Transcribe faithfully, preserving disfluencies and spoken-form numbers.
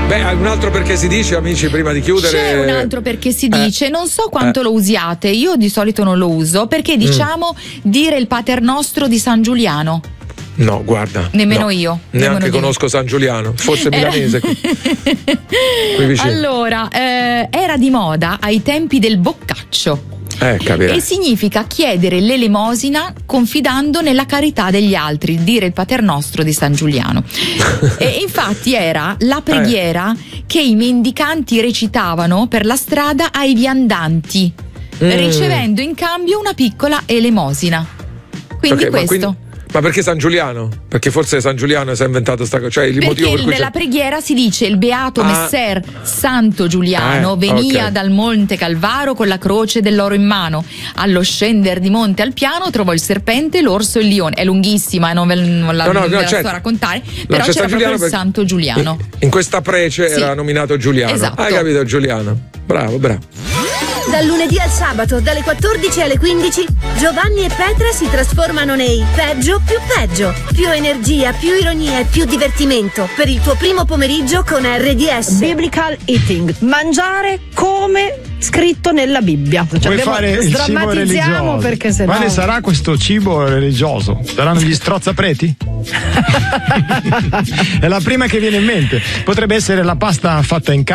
Beh, un altro perché si dice, amici, prima di chiudere. C'è un altro perché si dice, eh. non so quanto eh. lo usiate, io di solito non lo uso, perché diciamo mm. dire il Pater Nostro di San Giuliano. No, guarda. Nemmeno no. io. Neanche nemmeno conosco San Giuliano, forse era... milanese. Qui vicino. Allora, eh, era di moda ai tempi del boccaccio. Eh, e significa chiedere l'elemosina confidando nella carità degli altri, dire il Pater Nostro di San Giuliano. E infatti era la preghiera eh. che i mendicanti recitavano per la strada ai viandanti, mm. ricevendo in cambio una piccola elemosina. Quindi okay, questo. Ma perché San Giuliano? Perché forse San Giuliano si è inventato sta cosa, cioè il perché motivo per cui nella c'è... preghiera si dice il beato ah. messer Santo Giuliano eh, venia okay. dal monte Calvaro con la croce dell'oro in mano, allo scender di monte al piano trovò il serpente, l'orso e il lione. È lunghissima e non ve, non la, no, no, non ve no, la certo. sto a raccontare, no, però c'era San proprio il per... Santo Giuliano in, in questa prece sì. era nominato Giuliano. Esatto. Hai capito, Giuliano? Bravo, bravo. Dal lunedì al sabato, dalle quattordici alle quindici, Giovanni e Petra si trasformano nei peggio più peggio. Più energia, più ironia e più divertimento per il tuo primo pomeriggio con R D S. Biblical eating, mangiare come scritto nella Bibbia. Cioè, puoi fare il cibo religioso, perché se quale no... sarà questo cibo religioso? Saranno gli strozzapreti? È la prima che viene in mente. Potrebbe essere la pasta fatta in casa.